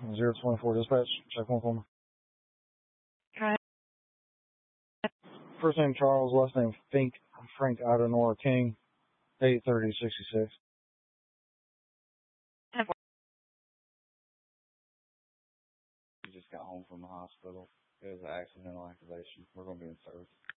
024 dispatch, check one for me. Okay. First name Charles, last name Frank Idenor King, 83066. He just got home from the hospital. It was an accidental activation. We're going to be in service.